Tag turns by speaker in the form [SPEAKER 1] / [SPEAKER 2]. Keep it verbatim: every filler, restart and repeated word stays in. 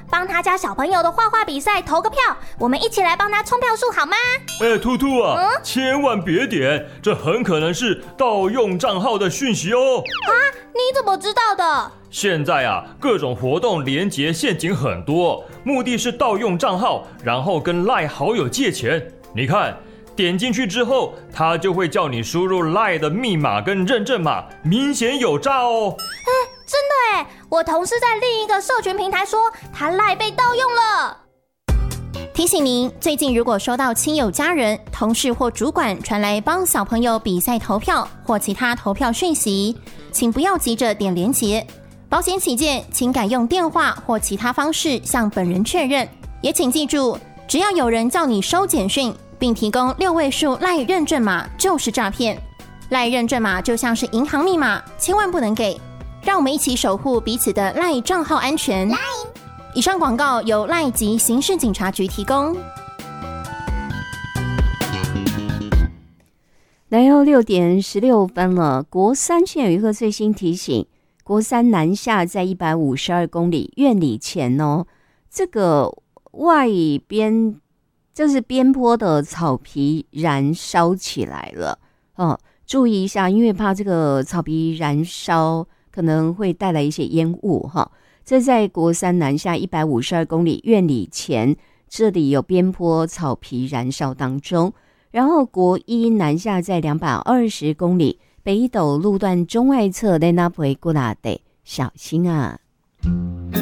[SPEAKER 1] 帮他家小朋友的画画比赛投个票，我们一起来帮他冲票数好吗？
[SPEAKER 2] 哎，兔兔啊、
[SPEAKER 1] 嗯，
[SPEAKER 2] 千万别点，这很可能是盗用账号的讯息哦。
[SPEAKER 1] 啊，你怎么知道的？
[SPEAKER 2] 现在啊，各种活动连结陷阱很多，目的是盗用账号，然后跟 LINE 好友借钱。你看，点进去之后，他就会叫你输入 LINE 的密码跟认证码，明显有诈哦。
[SPEAKER 1] 哎，真的哎，我同事在另一个社群平台说，他 LINE 被盗用了。提醒您，最近如果收到亲友、家人、同事或主管传来帮小朋友比赛投票或其他投票讯息，请不要急着点连结。保险起见，请改用电话或其他方式向本人确认。也请记住，只要有人叫你收简讯，并提供六位数 LINE 认证码，就是诈骗。LINE 认证码就像是银行密码，千万不能给。让我们一起守护彼此的 LINE 账号安全。以上广告由 LINE 及刑事警察局提供。
[SPEAKER 3] 来到六点十六分了，国三现在有一个最新提醒，国三南下在一百五十二公里院里前哦，这个外边就是边坡的草皮燃烧起来了哦，注意一下，因为怕这个草皮燃烧可能会带来一些烟雾哈、哦。这在国三南下一百五十二公里院里前，这里有边坡草皮燃烧当中。然后国一南下在两百二十公里北斗路段中外侧的那不会过来的，小心啊！